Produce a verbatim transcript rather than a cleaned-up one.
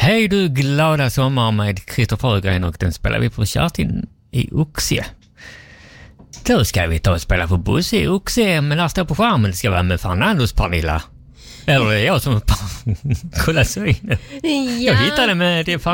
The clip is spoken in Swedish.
Hej du glada sommar med Christopher Ögren, och den spelar vi på Kerstin i Oxie. Då ska vi ta och spela på Bosse i Oxie, men där står på skärmen ska vara med Fernandos Pernilla. Eller är det jag som kollar synen? Ja. Jag hittade med det.